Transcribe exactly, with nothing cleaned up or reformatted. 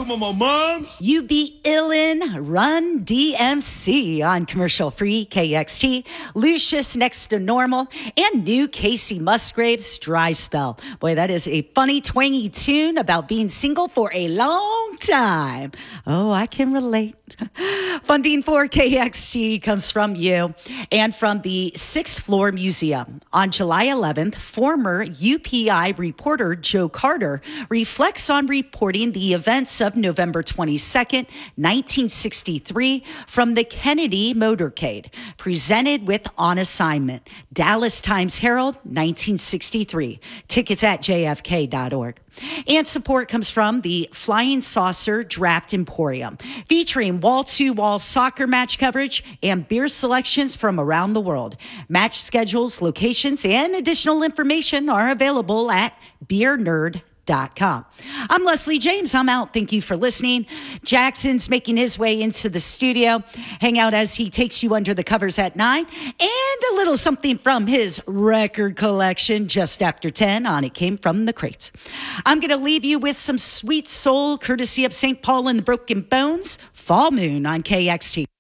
some of my moms. You be illin', Run D M C on commercial free K X T, Lucius Next to Normal, and new Casey Musgraves Dry Spell. Boy, that is a funny, twangy tune about being single for a long time. Oh, I can relate. Funding for K X T comes from you and from the Sixth Floor Museum. On July eleventh, former U P I reporter Joe Carter reflects on reporting the events of November twenty-second, nineteen sixty-three from the Kennedy motorcade, presented with On Assignment. Dallas Times Herald, nineteen sixty-three. Tickets at j f k dot org. And support comes from the Flying Saucer Draft Emporium, featuring wall-to-wall soccer match coverage and beer selections from around the world. Match schedules, locations, and additional information are available at beer nerd dot com. I'm Leslie James. I'm out. Thank you for listening. Jackson's making his way into the studio. Hang out as he takes you under the covers at nine, and a little something from his record collection just after ten on It Came From the Crates. I'm going to leave you with some sweet soul courtesy of Saint Paul and the Broken Bones, Fall Moon on K X T.